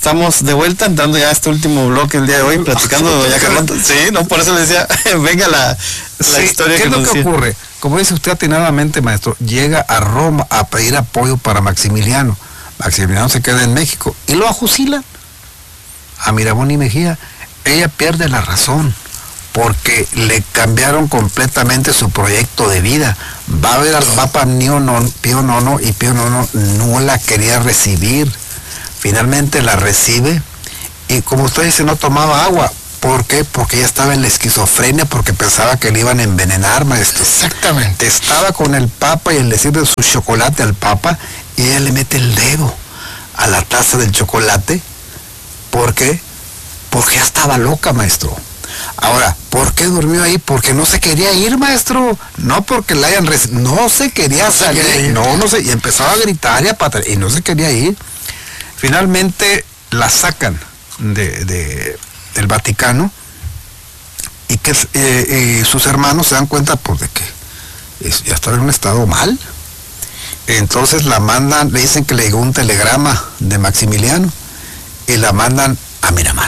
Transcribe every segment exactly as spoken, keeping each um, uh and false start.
estamos de vuelta, entrando ya a este último bloque el día de hoy, platicando de doña Carlota. Sí, no, por eso le decía, venga la, la sí, historia. ¿Qué que es lo nos que decía. ocurre? Como dice usted atinadamente, maestro, llega a Roma a pedir apoyo para Maximiliano. Maximiliano se queda en México y lo ajusila a Miramón y Mejía. Ella pierde la razón porque le cambiaron completamente su proyecto de vida. Va a ver al Papa Pío nono y Pío nono no la quería recibir. Finalmente la recibe y, como usted dice, no tomaba agua. ¿Por qué? Porque ella estaba en la esquizofrenia, porque pensaba que le iban a envenenar, maestro. Exactamente. Estaba con el Papa y le sirve su chocolate al Papa y ella le mete el dedo a la taza del chocolate. ¿Por qué? Porque ya estaba loca, maestro. Ahora, ¿por qué durmió ahí? Porque no se quería ir, maestro. No porque la hayan recibido. No se quería salir. No, no sé. Y empezaba a gritar y a patar y no se quería ir. Finalmente la sacan de, de, del Vaticano y que eh, eh, sus hermanos se dan cuenta pues de que es, ya estaba en un estado mal. Entonces la mandan, le dicen que le llegó un telegrama de Maximiliano y la mandan a Miramar.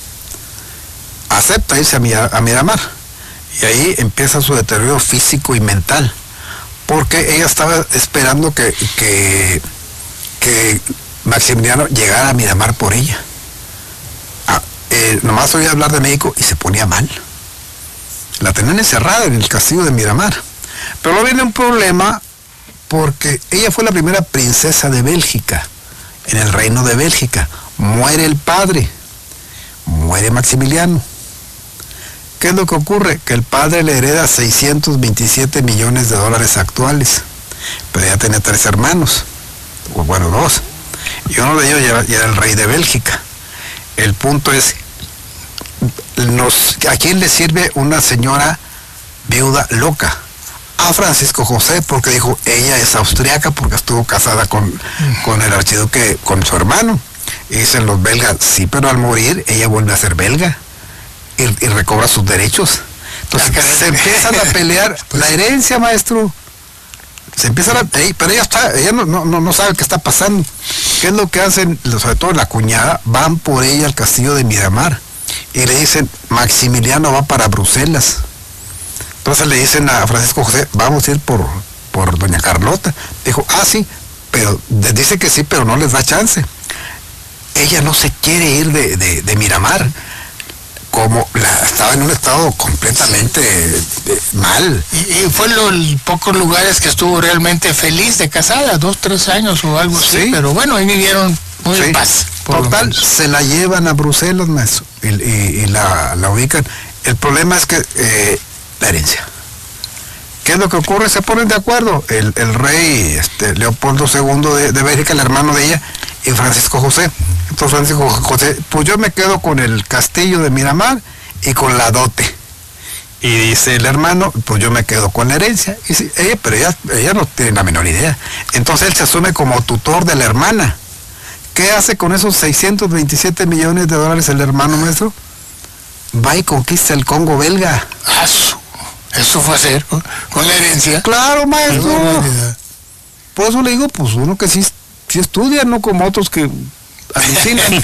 Acepta irse a, Mir a Miramar y ahí empieza su deterioro físico y mental, porque ella estaba esperando que, que, que Maximiliano llegara a Miramar por ella. Ah, eh, nomás oía hablar de México y se ponía mal. La tenían encerrada en el castillo de Miramar. Pero luego viene un problema porque ella fue la primera princesa de Bélgica, en el reino de Bélgica. Muere el padre, muere Maximiliano. ¿Qué es lo que ocurre? Que el padre le hereda seiscientos veintisiete millones de dólares actuales, pero ella tenía tres hermanos, o bueno, dos, y uno de ellos ya, ya era el rey de Bélgica. El punto es, nos, ¿a quién le sirve una señora viuda loca? A Francisco José, porque dijo, ella es austriaca porque estuvo casada con, con el archiduque, con su hermano. Y dicen los belgas, sí, pero al morir ella vuelve a ser belga y, y recobra sus derechos. Entonces se empiezan a pelear la herencia, maestro. Se empiezan a... Pero ella está, ella no, no, no sabe qué está pasando. ¿Qué es lo que hacen? Sobre todo la cuñada, van por ella al castillo de Miramar y le dicen, Maximiliano va para Bruselas. Entonces le dicen a Francisco José, vamos a ir por, por doña Carlota. Dijo, ah, sí, pero dice que sí, pero no les da chance. Ella no se quiere ir de, de, de Miramar, como la, estaba en un estado completamente de, mal. Y, y fue los pocos lugares que estuvo realmente feliz de casada, dos, tres años o algo así, sí. Pero bueno, ahí vivieron muy sí. en paz. Total, se la llevan a Bruselas, maestro, y, y, y la, la ubican. El problema es que eh, la herencia. ¿Qué es lo que ocurre? Se ponen de acuerdo el, el rey este, Leopoldo segundo de, de Bélgica, el hermano de ella, y Francisco José. Entonces Francisco José, pues yo me quedo con el castillo de Miramar y con la dote. Y dice el hermano, pues yo me quedo con la herencia. Y sí, ella, pero ella, ella no tiene la menor idea. Entonces él se asume como tutor de la hermana. ¿Qué hace con esos seiscientos veintisiete millones de dólares el hermano, maestro? Va y conquista el Congo belga. Ah, eso fue hacer con, con la herencia. Claro, maestro. Por eso le digo, pues uno que sí, sí estudia, no como otros que alucinan.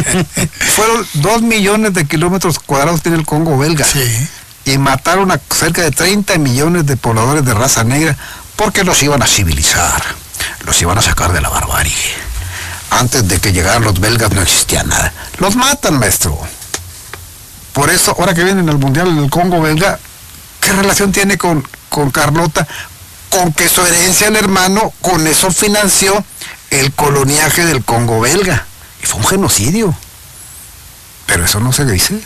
Fueron dos millones de kilómetros cuadrados tiene el Congo belga. Sí. Y mataron a cerca de treinta millones de pobladores de raza negra porque los iban a civilizar, los iban a sacar de la barbarie. Antes de que llegaran los belgas no existía nada. Los matan, maestro. Por eso, ahora que vienen al Mundial del Congo belga, ¿qué relación tiene con, con Carlota? Con que su herencia, el hermano, con eso financió el coloniaje del Congo belga. Y fue un genocidio. Pero eso no se dice.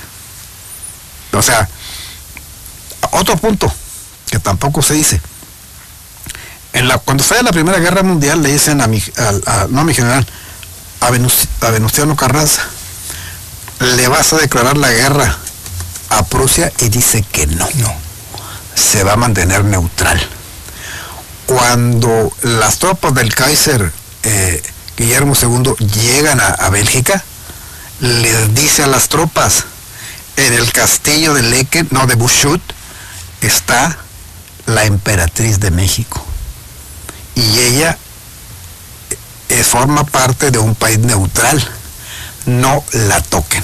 O sea, otro punto que tampoco se dice. En la, cuando fue a la Primera Guerra Mundial le dicen a mi, a, a, no a mi general, a, Venus, a Venustiano Carranza, le vas a declarar la guerra a Prusia, y dice que no, no, se va a mantener neutral. Cuando las tropas del Kaiser eh, Guillermo segundo llegan a, a Bélgica, les dice a las tropas, en el castillo de Leken, no, de Buschut, está la emperatriz de México. Y ella eh, forma parte de un país neutral. no la toquen.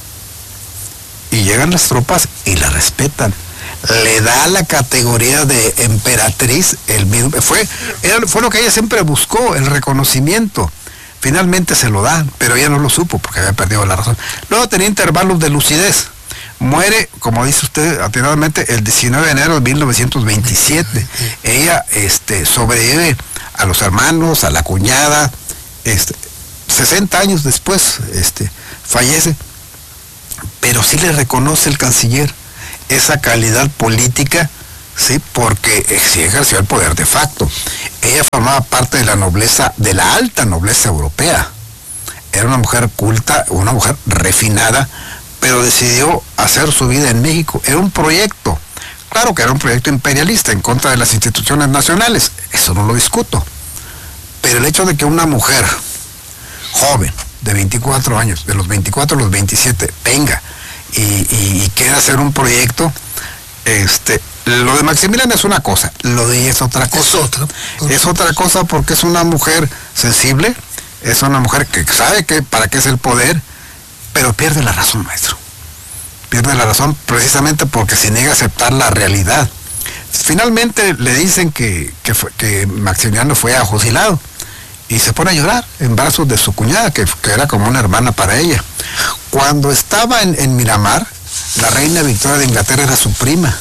Y llegan las tropas y la respetan. Le da la categoría de emperatriz, el mismo, fue, era, fue lo que ella siempre buscó, el reconocimiento. Finalmente se lo dan, pero ella no lo supo porque había perdido la razón. Luego tenía intervalos de lucidez. Muere, como dice usted atinadamente, el diecinueve de enero de mil novecientos veintisiete. Ella este, sobrevive a los hermanos, a la cuñada, este, sesenta años después este, fallece, pero sí le reconoce el canciller esa calidad política, sí, porque sí ejerció el poder de facto. Ella formaba parte de la nobleza, de la alta nobleza europea. Era una mujer culta, una mujer refinada, pero decidió hacer su vida en México. Era un proyecto, claro que era un proyecto imperialista en contra de las instituciones nacionales, eso no lo discuto, pero el hecho de que una mujer joven, de veinticuatro años, de los veinticuatro a los veintisiete, venga y, y, y quiera hacer un proyecto, este, lo de Maximiliana es una cosa, lo de ella es otra cosa. Es otra. Es otra cosa porque es una mujer sensible, es una mujer que sabe que para qué es el poder, pero pierde la razón, maestro. Pierde la razón precisamente porque se niega a aceptar la realidad. Finalmente le dicen que, que, fue, que Maximiliano fue afusilado y se pone a llorar en brazos de su cuñada, que, que era como una hermana para ella. Cuando estaba en, en Miramar, la reina Victoria de Inglaterra era su prima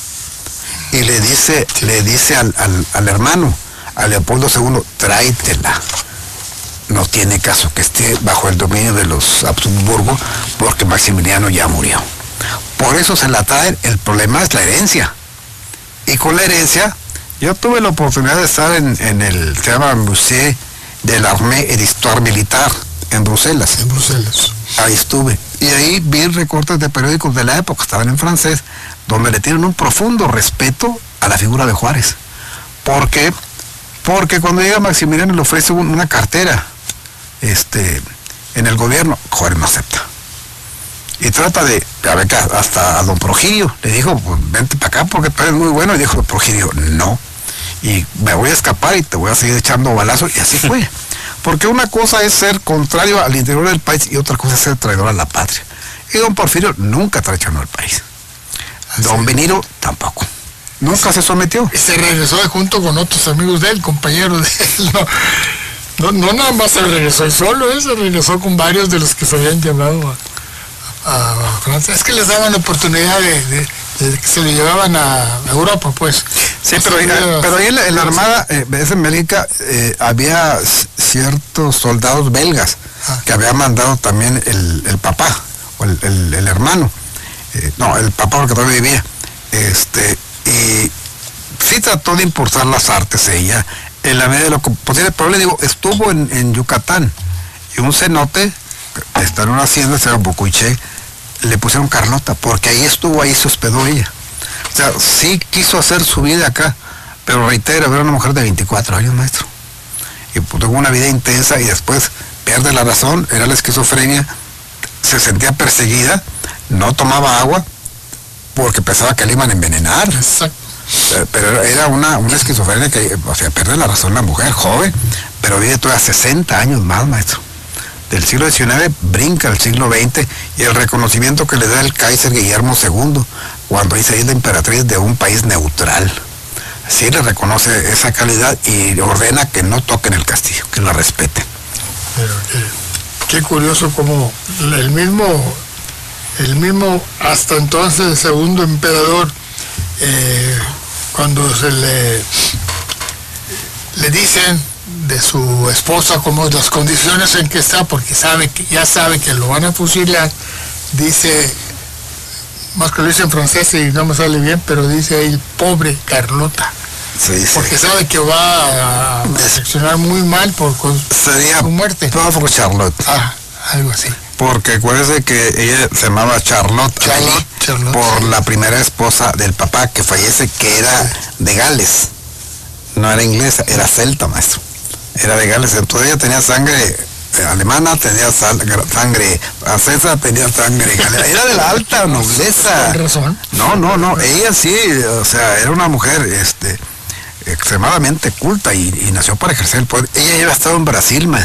y le dice, le dice al, al, al hermano, a Leopoldo segundo, tráetela. No tiene caso que esté bajo el dominio de los Habsburgo porque Maximiliano ya murió. Por eso se la traen. El problema es la herencia. Y con la herencia, yo tuve la oportunidad de estar en, en el, se llama Musée de l'Armée et d'Histoire Militaire, en Bruselas. En Bruselas. Ahí estuve. Y ahí vi recortes de periódicos de la época, estaban en francés, donde le tienen un profundo respeto a la figura de Juárez. ¿Por qué? Porque cuando llega Maximiliano le ofrece un, una cartera este, en el gobierno, Juárez no acepta. Y trata de, a ver, hasta a don Progidio le dijo, pues, vente para acá porque tú eres muy bueno. Y dijo Progidio, no. Y me voy a escapar y te voy a seguir echando balazos. Y así fue. Porque una cosa es ser contrario al interior del país y otra cosa es ser traidor a la patria. Y don Porfirio nunca traicionó al país. Don Benito tampoco. Nunca se sometió. Y se regresó junto con otros amigos de él, compañeros de él. No, no, no nada más se regresó solo, él se regresó con varios de los que se habían llevado a, a Francia. Es que les daban la oportunidad de, de, de que se lo llevaban a Europa, pues. Sí, pero, pero, pero ahí en la, en la Armada, eh, en Bélgica, eh, había ciertos soldados belgas ah. que había mandado también el, el papá, o el, el, el hermano. Eh, no, el papá porque todavía vivía. Este, y sí trató de impulsar las artes ella, en la medida de lo posible, pero le digo, estuvo en, en Yucatán, y un cenote, está en una hacienda, se llama Bucuiché, le pusieron Carlota, porque ahí estuvo, ahí se hospedó ella. O sea, sí quiso hacer su vida acá, pero reitero, era una mujer de veinticuatro años, maestro. Y pues, tuvo una vida intensa y después pierde la razón, era la esquizofrenia, se sentía perseguida, no tomaba agua, porque pensaba que le iban a envenenar. Exacto. Pero era una, una esquizofrenia que, o sea, pierde la razón la mujer, joven, pero vive todavía sesenta años más, maestro. Del siglo diecinueve brinca al siglo veinte y el reconocimiento que le da el Kaiser Guillermo segundo cuando dice es la emperatriz de un país neutral. Sí le reconoce esa calidad y ordena que no toquen el castillo, que la respeten. Pero qué, qué curioso como el mismo, el mismo hasta entonces segundo emperador, eh, cuando se le, le dicen de su esposa como las condiciones en que está, porque sabe que ya sabe que lo van a fusilar, dice, más que lo dice en francés y no me sale bien, pero dice ahí, pobre Carlota. Sí, sí. Porque sabe que va a reaccionar muy mal por con Sería su muerte. Pobre Charlotte. Ah, algo así. Porque acuérdese que ella se llamaba Charlotte, Charlotte, Charlotte por sí. la primera esposa del papá que fallece, que era de Gales. No era inglesa, era celta, maestro. Era de Gales. Entonces ella tenía sangre alemana, tenía sangre francesa, tenía sangre galesa. Era de la alta nobleza. ¿Con razón? No, no, no. Ella sí, o sea, era una mujer este, extremadamente culta y, y nació para ejercer el poder. Ella había estado en Brasil, maestro.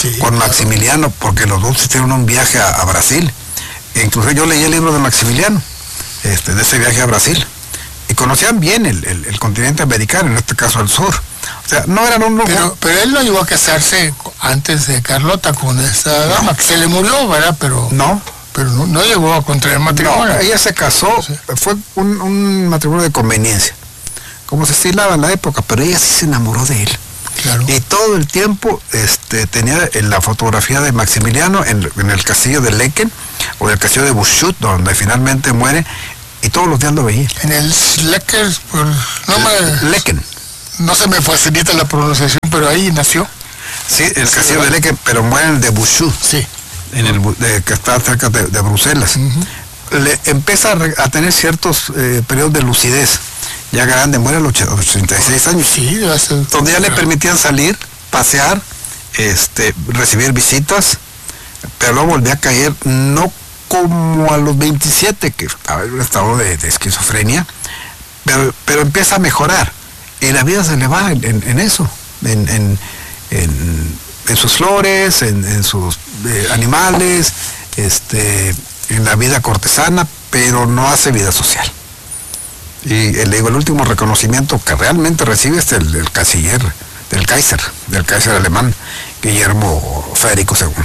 Sí, con claro. Maximiliano, porque los dos hicieron un viaje a, a Brasil. E incluso yo leí el libro de Maximiliano, este, de ese viaje a Brasil, y conocían bien el, el, el continente americano, en este caso el sur. O sea, no eran un... Pero, pero él no llegó a casarse antes de Carlota con esta dama, que se le murió, ¿verdad? Pero No, pero no, no llegó a contraer matrimonio. no, ella se casó, Sí. fue un, un matrimonio de conveniencia, como se estilaba en la época, pero ella sí se enamoró de él. Claro. Y todo el tiempo este, tenía en la fotografía de Maximiliano en, en el castillo de Lecken, o del castillo de Buschut, donde finalmente muere, y todos los días lo veía. En el Schlecker, pues, no, me, Lecken, no se me facilita la pronunciación, pero ahí nació. sí, el Sí, castillo de ¿verdad? Lecken, pero muere en el de Buschut, Sí. en el, bu- de- que está cerca de, de Bruselas. Ujú. Le empieza a, re- a tener ciertos eh, periodos de lucidez, ya grande, muere a los och- ochenta y seis años. Sí, debe ser. Donde ya le permitían salir, pasear, este, recibir visitas, pero luego volvió a caer, no como a los veintisiete, que estaba en un estado de, de esquizofrenia, pero, pero empieza a mejorar, y la vida se le va en, en- en eso, en, en, en- en sus flores, en, en sus eh, animales, este, en la vida cortesana, pero no hace vida social. Y el, el último reconocimiento que realmente recibe es el del canciller, del Kaiser, del Kaiser alemán, Guillermo Federico segundo.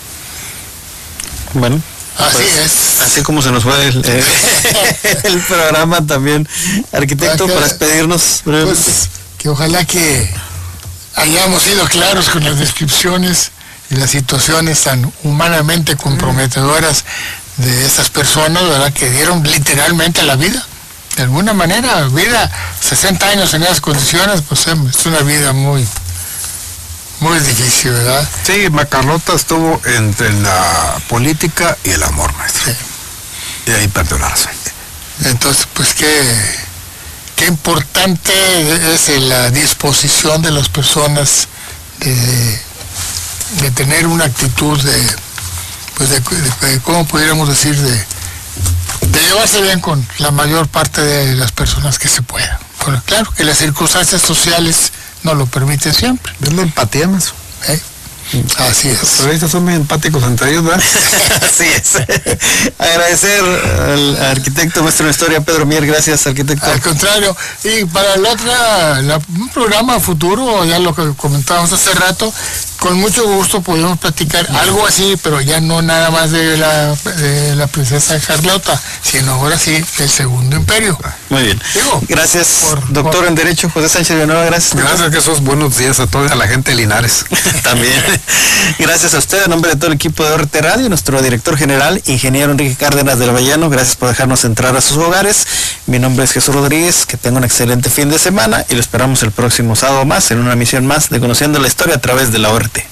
Bueno, Así pues, es. así como se nos fue el, eh, el programa también, arquitecto, Acá, para despedirnos brevemente. Pues que ojalá que hayamos sido claros con las descripciones y las situaciones tan humanamente comprometedoras de estas personas, ¿verdad? Que dieron literalmente la vida. De alguna manera, vida, sesenta años en esas condiciones, pues es una vida muy, muy difícil, ¿verdad? Sí, Carlota estuvo entre la política y el amor, maestro. Sí. Y ahí perdió la razón. Entonces, pues qué, qué importante es la disposición de las personas de, de tener una actitud de, pues de, de- de, ¿cómo pudiéramos decir? De, de llevarse bien con la mayor parte de las personas que se pueda. Bueno, claro que las circunstancias sociales no lo permiten siempre, Es la empatía, maestro. ¿eh? Así Los es. periodistas son muy empáticos entre ellos, ¿verdad? Así es. Agradecer al arquitecto maestro en historia, Pedro Mier, gracias, arquitecto. Al contrario, y para el otro, la- un programa futuro, ya lo que comentábamos hace rato, con mucho gusto podemos platicar algo así, pero ya no nada más de la, de la princesa Carlota, sino ahora sí del Segundo Imperio. Muy bien. Digo, Gracias, por- doctor por- en Derecho, José Sánchez Villanueva, gracias. Gracias, que esos buenos días a toda la gente de Linares. También. Gracias a usted, a nombre de todo el equipo de O R T Radio, nuestro director general, ingeniero Enrique Cárdenas del Avellano, gracias por dejarnos entrar a sus hogares. Mi nombre es Jesús Rodríguez, que tenga un excelente fin de semana y lo esperamos el próximo sábado más en una emisión más de Conociendo la Historia a través de la O R T.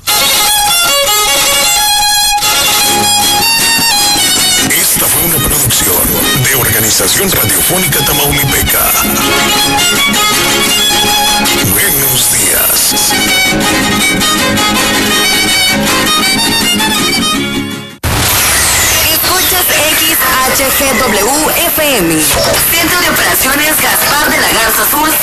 Esta fue una producción de Organización Radiofónica Tamaulipeca. Buenos días. Escuchas X H G W F M. Centro de Operaciones Gaspar de la Garza Sur